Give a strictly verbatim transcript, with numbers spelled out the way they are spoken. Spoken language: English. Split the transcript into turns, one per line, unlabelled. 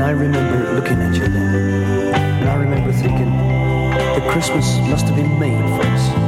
I remember looking at you then. And I remember thinking that Christmas must have been made for us.